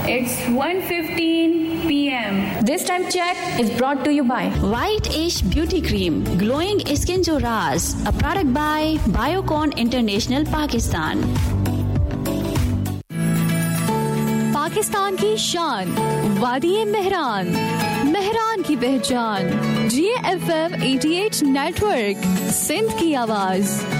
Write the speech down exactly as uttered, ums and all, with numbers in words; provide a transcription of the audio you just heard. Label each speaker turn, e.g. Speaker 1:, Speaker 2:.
Speaker 1: It's one fifteen p m
Speaker 2: This time check is brought to you by
Speaker 3: White Ish Beauty Cream, glowing skin jo raaz, a product by Biocon International Pakistan.
Speaker 4: Pakistan की शान, वादी मेहरान, मेहरान की पहचान, जी F M अठासी network, Sindh की आवाज.